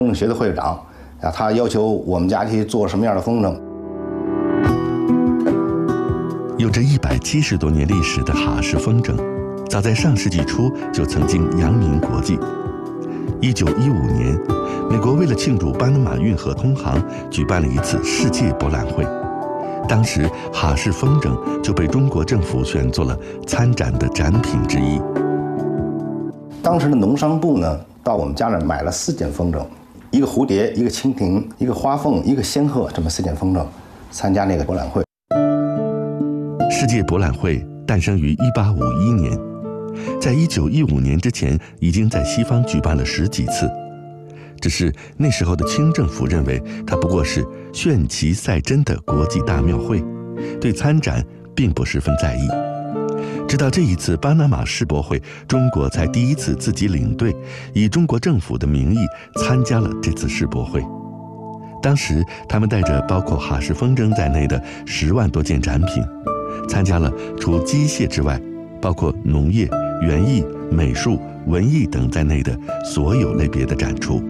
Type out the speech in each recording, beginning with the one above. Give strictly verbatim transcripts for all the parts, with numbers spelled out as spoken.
风筝协的会长啊，他要求我们家去做什么样的风筝。 有着一百七十多年历史的哈氏风筝，早在上世纪初就曾经扬名国际。一九一五年，美国为了庆祝巴拿马运河通航，举办了一次世界博览会。当时，哈氏风筝就被中国政府选做了参展的展品之一。 当时的农商部呢，到我们家那儿买了四件风筝，一个蝴蝶，一个蜻蜓，一个花凤，一个仙鹤，这么四件风筝，参加那个博览会。 世界博览会诞生于一八五一年，在一九一五年之前，已经在西方举办了十几次。只是那时候的清政府认为它不过是炫奇赛珍的国际大庙会，对参展并不十分在意。直到这一次巴拿马世博会，中国才第一次自己领队，以中国政府的名义参加了这次世博会。当时他们带着包括哈氏风筝在内的十万多件展品，参加了除机械之外，包括农业、园艺、美术、文艺等在内的所有类别的展出。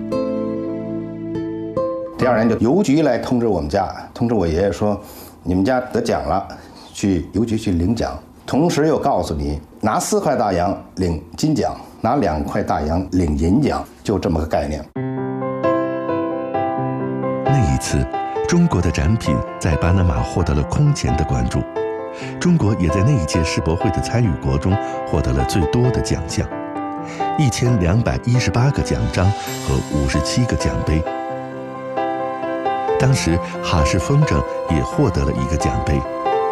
第二年就邮局来通知我们家，通知我爷爷说，你们家得奖了，去邮局去领奖。同时又告诉你，拿四块大洋领金奖，拿两块大洋领银奖，就这么个概念。 那一次，中国的展品在巴拿马获得了空前的关注。中国也在那一届世博会的参与国中获得了最多的奖项，一千两百一十八个奖章和五十七个奖杯。当时哈氏风筝也获得了一个奖杯。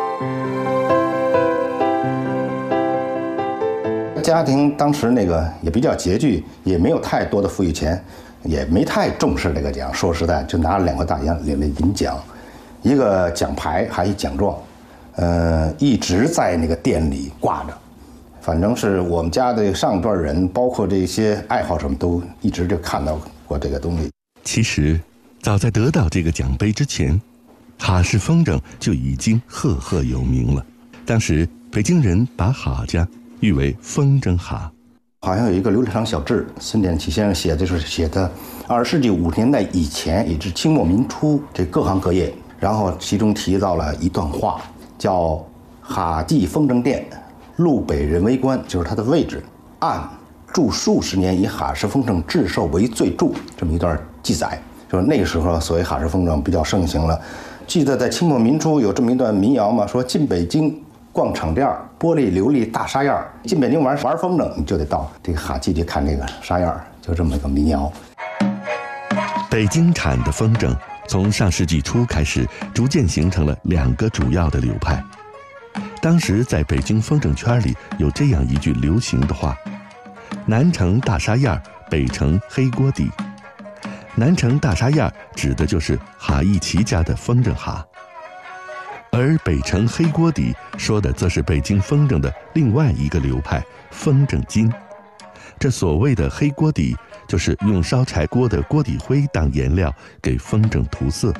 家庭当时那个也比较拮据，也没有太多的富裕钱，也没太重视这个奖。说实在，就拿了两块大洋领了银奖，一个奖牌还一奖状。呃，一直在那个店里挂着，反正是我们家的上段人，包括这些爱好者们都一直就看到过这个东西。 其实，早在得到这个奖杯之前，哈氏风筝就已经赫赫有名了。当时北京人把哈家誉为风筝哈。 好像有一个流水账小志，孙典启先生写的，就是写的二十世纪五十年代以前，也至清末民初这各行各业，然后其中提到了一段话。叫哈记风筝店，路北人为关，就是它的位置。按铸数十年以哈氏风筝制售为最著，这么一段记载，就是那个时候所谓哈氏风筝比较盛行了。记得在清末民初有这么一段民谣嘛，说进北京逛厂店，玻璃琉璃大沙样，进北京玩玩风筝，你就得到这个哈记去看这个沙样，就这么一个民谣。 北京产的风筝从上世纪初开始，逐渐形成了两个主要的流派。当时在北京风筝圈里有这样一句流行的话：南城大沙样，北城黑锅底。南城大沙样指的就是哈一奇家的风筝哈，而北城黑锅底说的则是北京风筝的另外一个流派风筝金。这所谓的黑锅底，就是用烧柴锅的锅底灰当颜料给风筝涂色。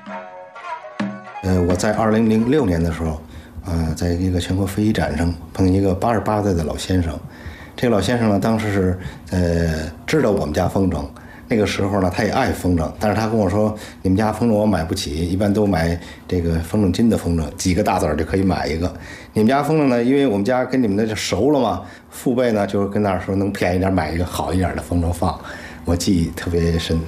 呃，我在二零零六年的时候，啊、呃，在一个全国飞机展上碰见一个八十八岁的老先生。这个老先生呢，当时是呃知道我们家风筝，那个时候呢，他也爱风筝，但是他跟我说，你们家风筝我买不起，一般都买这个风筝金的风筝，几个大子儿就可以买一个。你们家风筝呢，因为我们家跟你们的就熟了嘛，父辈呢就跟那儿说能便宜点买一个好一点的风筝放，我记忆特别深。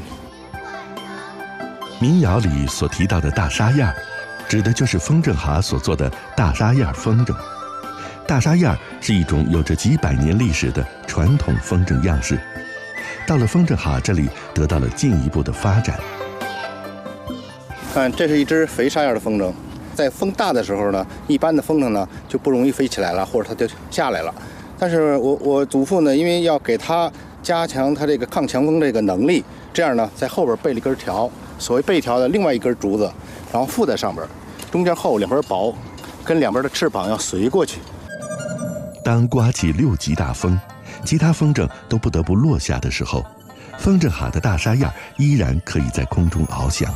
民谣里所提到的大沙样，指的就是风筝哈所做的大沙样风筝。大沙样是一种有着几百年历史的传统风筝样式，到了风筝哈这里得到了进一步的发展。 看，这是一只肥沙样的风筝，在风大的时候呢，一般的风筝呢就不容易飞起来了，或者它就下来了。但是我我祖父呢，因为要给它加强它这个抗强风这个能力，这样呢，在后边备了一根条，所谓备条的另外一根竹子，然后附在上边，中间厚两边薄，跟两边的翅膀要随过去。 当刮起六级大风，其他风筝都不得不落下的时候，风筝哈的大沙样依然可以在空中翱翔。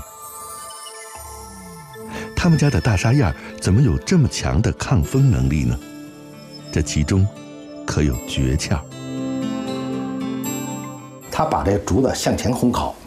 他们家的大沙样怎么有这么强的抗风能力呢？这其中可有诀窍。 他把这竹子向前烘烤，